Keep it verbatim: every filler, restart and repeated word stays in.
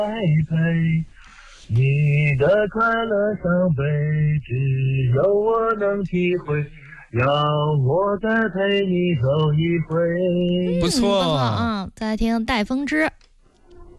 陪你的快乐伤悲，只有我能体会。让我再陪你走一回。 不错啊、嗯！再来听戴风之。